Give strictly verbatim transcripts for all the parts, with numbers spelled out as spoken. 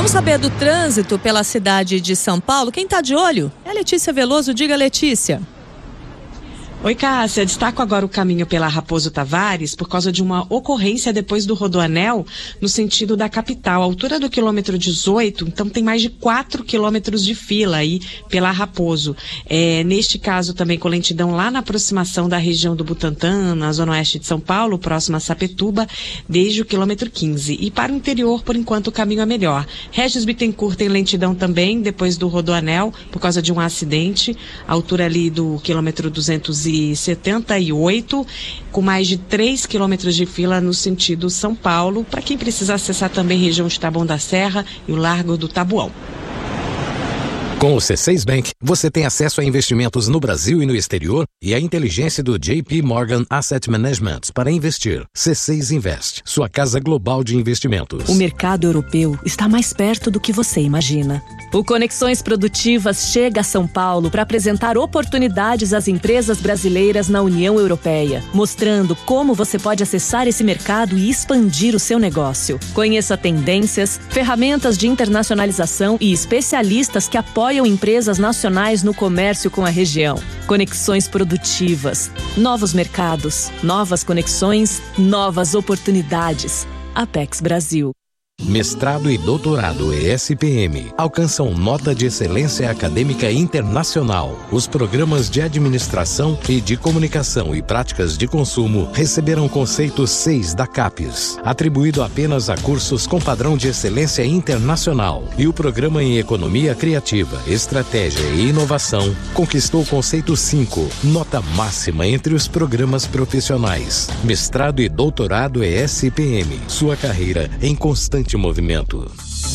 Vamos saber do trânsito pela cidade de São Paulo. Quem está de olho é a Letícia Veloso. Diga, Letícia. Oi, Cássia. Destaco agora o caminho pela Raposo Tavares por causa de uma ocorrência depois do Rodoanel no sentido da capital. A altura do quilômetro dezoito, então tem mais de quatro quilômetros de fila aí pela Raposo. É, neste caso também com lentidão lá na aproximação da região do Butantã, na zona oeste de São Paulo, próxima a Sapetúba, desde o quilômetro quinze. E para o interior, por enquanto, o caminho é melhor. Regis Bittencourt tem lentidão também depois do Rodoanel por causa de um acidente. A altura ali do quilômetro duzentos e setenta e oito, com mais de três quilômetros de fila no sentido São Paulo, para quem precisa acessar também a região de Taboão da Serra e o Largo do Taboão. Com o C seis Bank, você tem acesso a investimentos no Brasil e no exterior e a inteligência do J P Morgan Asset Management para investir. C seis Invest, sua casa global de investimentos. O mercado europeu está mais perto do que você imagina. O Conexões Produtivas chega a São Paulo para apresentar oportunidades às empresas brasileiras na União Europeia, mostrando como você pode acessar esse mercado e expandir o seu negócio. Conheça tendências, ferramentas de internacionalização e especialistas que apoiam empresas nacionais no comércio com a região. Conexões Produtivas. Novos mercados, novas conexões, novas oportunidades. Apex Brasil. Mestrado e doutorado E S P M alcançam nota de excelência acadêmica internacional. Os programas de administração e de comunicação e práticas de consumo receberam conceito seis da CAPES, atribuído apenas a cursos com padrão de excelência internacional. E o programa em economia criativa, estratégia e inovação conquistou o conceito cinco, nota máxima entre os programas profissionais. Mestrado e doutorado E S P M, sua carreira em constante movimento.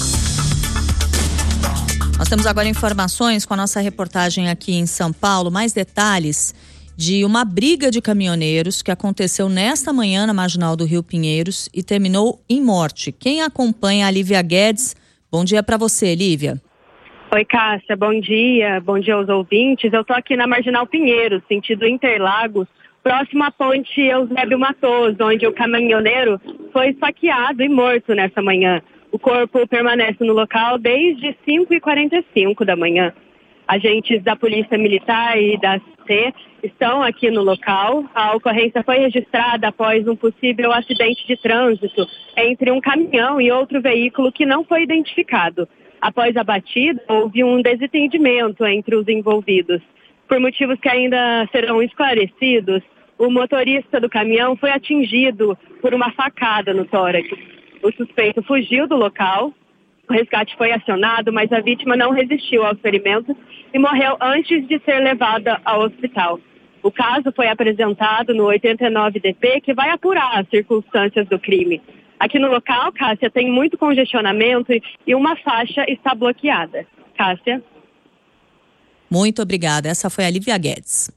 Nós temos agora informações com a nossa reportagem aqui em São Paulo, mais detalhes de uma briga de caminhoneiros que aconteceu nesta manhã na Marginal do Rio Pinheiros e terminou em morte. Quem acompanha a Lívia Guedes? Bom dia para você, Lívia. Oi, Cássia, bom dia, bom dia aos ouvintes. Eu estou aqui na Marginal Pinheiros, sentido Interlagos, próximo à ponte Eusébio Matoso, onde o caminhoneiro foi esfaqueado e morto nessa manhã. O corpo permanece no local desde cinco e quarenta e cinco da manhã. Agentes da Polícia Militar e da C estão aqui no local. A ocorrência foi registrada após um possível acidente de trânsito entre um caminhão e outro veículo que não foi identificado. Após a batida, houve um desentendimento entre os envolvidos. Por motivos que ainda serão esclarecidos, o motorista do caminhão foi atingido por uma facada no tórax. O suspeito fugiu do local, o resgate foi acionado, mas a vítima não resistiu aos ferimentos e morreu antes de ser levada ao hospital. O caso foi apresentado no oitenta e nove D P, que vai apurar as circunstâncias do crime. Aqui no local, Cássia, tem muito congestionamento e uma faixa está bloqueada. Cássia? Muito obrigada. Essa foi a Lívia Guedes.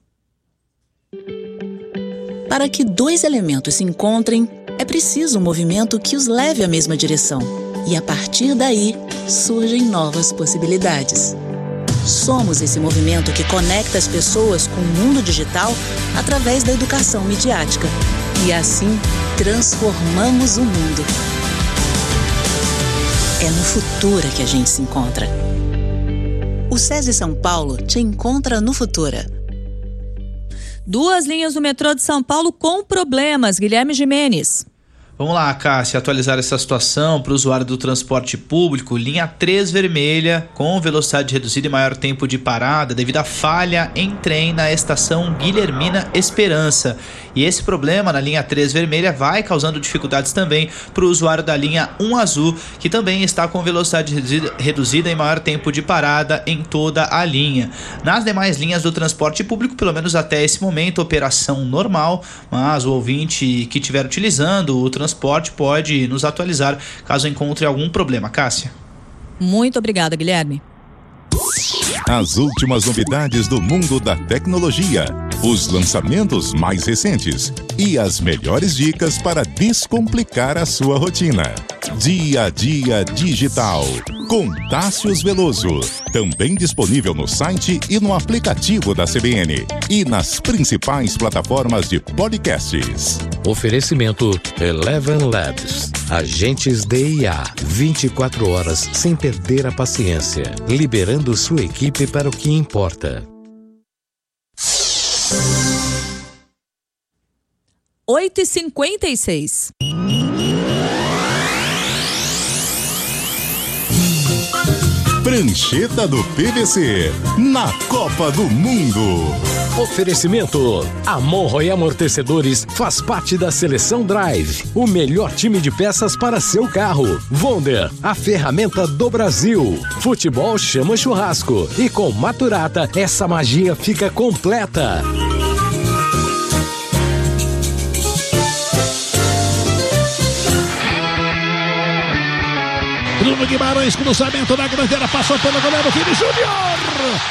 Para que dois elementos se encontrem, é preciso um movimento que os leve à mesma direção. E a partir daí, surgem novas possibilidades. Somos esse movimento que conecta as pessoas com o mundo digital através da educação midiática. E assim, transformamos o mundo. É no Futura que a gente se encontra. O SESI São Paulo te encontra no Futura. Duas linhas do metrô de São Paulo com problemas. Guilherme Gimenez. Vamos lá, Cássia, atualizar essa situação para o usuário do transporte público. Linha três vermelha, com velocidade reduzida e maior tempo de parada devido à falha em trem na estação Guilhermina Esperança. E esse problema na linha três vermelha vai causando dificuldades também para o usuário da linha um azul, que também está com velocidade reduzida e maior tempo de parada em toda a linha. Nas demais linhas do transporte público, pelo menos até esse momento, operação normal, mas o ouvinte que estiver utilizando o transporte pode nos atualizar caso encontre algum problema. Cássia. Muito obrigada, Guilherme. As últimas novidades do mundo da tecnologia, os lançamentos mais recentes e as melhores dicas para descomplicar a sua rotina. Dia a Dia Digital, com Tássius Veloso. Também disponível no site e no aplicativo da C B N. E nas principais plataformas de podcasts. Oferecimento Eleven Labs. Agentes D I A. vinte e quatro horas sem perder a paciência. Liberando sua equipe para o que importa. oito e cinquenta e seis. Prancheta do P V C, na Copa do Mundo. Oferecimento: Amon e Amortecedores faz parte da Seleção Drive, o melhor time de peças para seu carro. Wonder, a ferramenta do Brasil. Futebol chama churrasco. E com Maturata, essa magia fica completa. Bruno Guimarães, cruzamento na grande área, passou pelo goleiro Vini Júnior.